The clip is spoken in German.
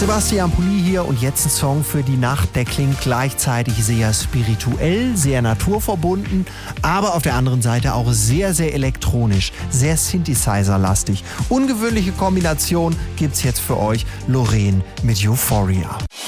Sebastian Pulli hier und jetzt ein Song für die Nacht, der klingt gleichzeitig sehr spirituell, sehr naturverbunden, aber auf der anderen Seite auch sehr, sehr elektronisch, sehr Synthesizer-lastig. Ungewöhnliche Kombination gibt's jetzt für euch, Loreen mit Euphoria.